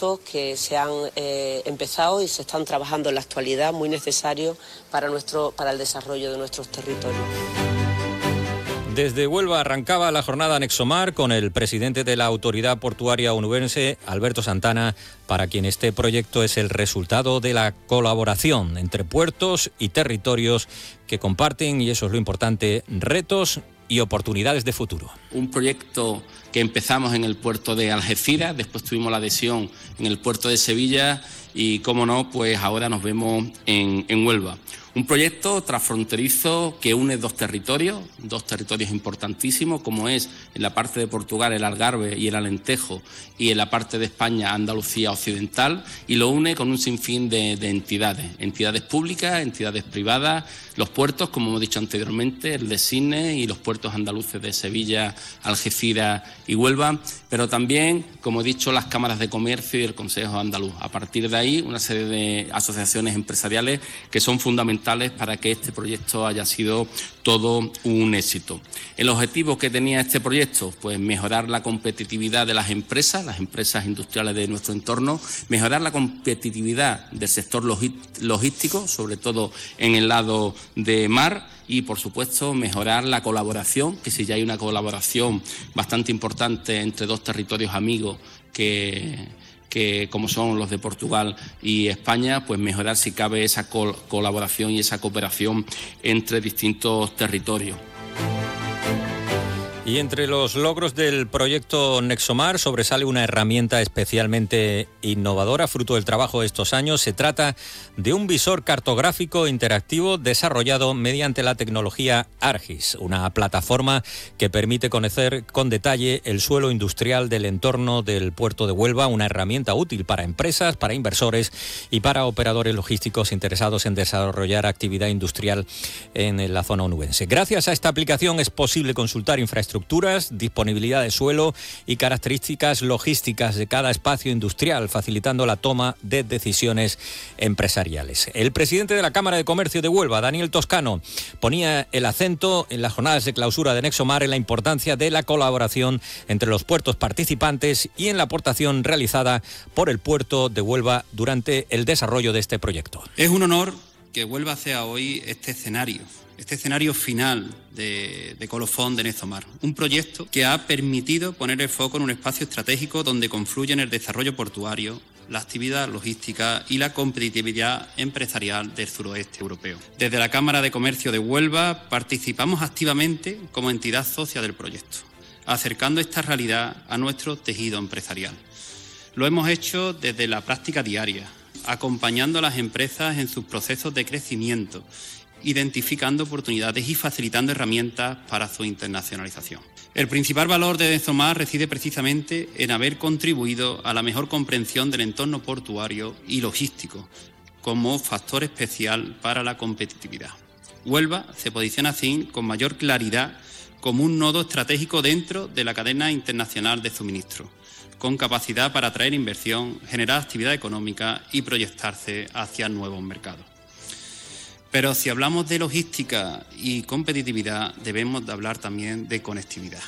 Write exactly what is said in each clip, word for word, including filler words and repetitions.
proyectos que se han eh, empezado y se están trabajando en la actualidad, muy necesarios para, nuestro, para el desarrollo de nuestros territorios. Desde Huelva arrancaba la jornada Nexomar con el presidente de la Autoridad Portuaria Onubense, Alberto Santana, para quien este proyecto es el resultado de la colaboración entre puertos y territorios que comparten, y eso es lo importante, retos y oportunidades de futuro. Un proyecto que empezamos en el puerto de Algeciras, después tuvimos la adhesión en el puerto de Sevilla y, cómo no, pues ahora nos vemos en, en Huelva. Un proyecto transfronterizo que une dos territorios, dos territorios importantísimos, como es en la parte de Portugal el Algarve y el Alentejo, y en la parte de España Andalucía Occidental, y lo une con un sinfín de, de entidades, entidades públicas, entidades privadas, los puertos, como hemos dicho anteriormente, el de Sines y los puertos andaluces de Sevilla, Algeciras y Huelva, pero también, como he dicho, las cámaras de comercio y el Consejo Andaluz. A partir de ahí, una serie de asociaciones empresariales que son fundamentales para que este proyecto haya sido todo un éxito. El objetivo que tenía este proyecto, pues mejorar la competitividad de las empresas, las empresas industriales de nuestro entorno, mejorar la competitividad del sector logístico, sobre todo en el lado de mar, y, por supuesto, mejorar la colaboración, que si ya hay una colaboración bastante importante entre dos territorios amigos que... que como son los de Portugal y España, pues mejorar si cabe esa col- colaboración y esa cooperación entre distintos territorios. Y entre los logros del proyecto Nexomar sobresale una herramienta especialmente innovadora, fruto del trabajo de estos años. Se trata de un visor cartográfico interactivo desarrollado mediante la tecnología ARGIS, una plataforma que permite conocer con detalle el suelo industrial del entorno del puerto de Huelva, una herramienta útil para empresas, para inversores y para operadores logísticos interesados en desarrollar actividad industrial en la zona onubense. Gracias a esta aplicación es posible consultar infraestructuras, disponibilidad de suelo y características logísticas de cada espacio industrial, facilitando la toma de decisiones empresariales. El presidente de la Cámara de Comercio de Huelva, Daniel Toscano, ponía el acento en las jornadas de clausura de Nexomar en la importancia de la colaboración entre los puertos participantes y en la aportación realizada por el puerto de Huelva durante el desarrollo de este proyecto. Es un honor que Huelva sea hoy este escenario, este escenario final de, de colofón de Nexomar, un proyecto que ha permitido poner el foco en un espacio estratégico donde confluyen el desarrollo portuario, la actividad logística y la competitividad empresarial del suroeste europeo. Desde la Cámara de Comercio de Huelva participamos activamente como entidad socia del proyecto, acercando esta realidad a nuestro tejido empresarial. Lo hemos hecho desde la práctica diaria, acompañando a las empresas en sus procesos de crecimiento, identificando oportunidades y facilitando herramientas para su internacionalización. El principal valor de Nexomar reside precisamente en haber contribuido a la mejor comprensión del entorno portuario y logístico como factor especial para la competitividad. Huelva se posiciona así con mayor claridad como un nodo estratégico dentro de la cadena internacional de suministro, con capacidad para atraer inversión, generar actividad económica y proyectarse hacia nuevos mercados. Pero si hablamos de logística y competitividad, debemos de hablar también de conectividad.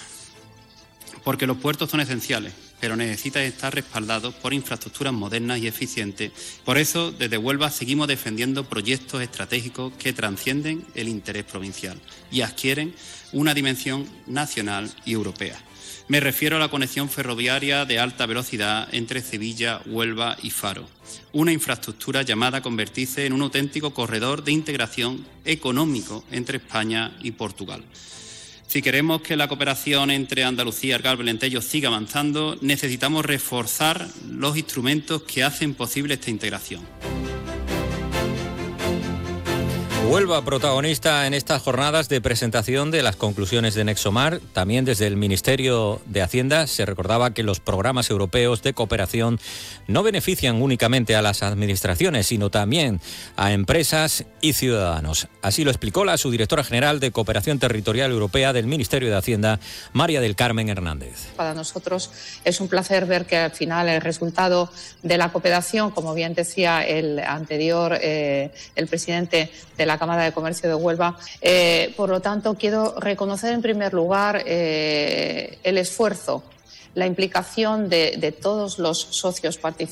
Porque los puertos son esenciales, pero necesitan estar respaldados por infraestructuras modernas y eficientes. Por eso, desde Huelva seguimos defendiendo proyectos estratégicos que trascienden el interés provincial y adquieren una dimensión nacional y europea. Me refiero a la conexión ferroviaria de alta velocidad entre Sevilla, Huelva y Faro, una infraestructura llamada a convertirse en un auténtico corredor de integración económico entre España y Portugal. Si queremos que la cooperación entre Andalucía, Algarve y Alentejo siga avanzando, necesitamos reforzar los instrumentos que hacen posible esta integración. Huelva protagonista en estas jornadas de presentación de las conclusiones de Nexomar. También desde el Ministerio de Hacienda se recordaba que los programas europeos de cooperación no benefician únicamente a las administraciones, sino también a empresas y ciudadanos. Así lo explicó la subdirectora general de Cooperación Territorial Europea del Ministerio de Hacienda, María del Carmen Hernández. Para nosotros es un placer ver que al final el resultado de la cooperación, como bien decía el anterior, eh, el presidente de la Cámara de Comercio de Huelva. Eh, por lo tanto, quiero reconocer en primer lugar eh, el esfuerzo, la implicación de, de todos los socios participantes